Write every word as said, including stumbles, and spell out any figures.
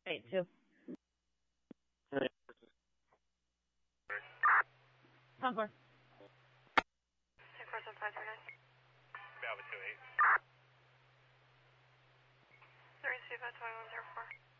Eight two. Number. Six four seven five three nine. Alpha two eight. Three two five twenty one zero four.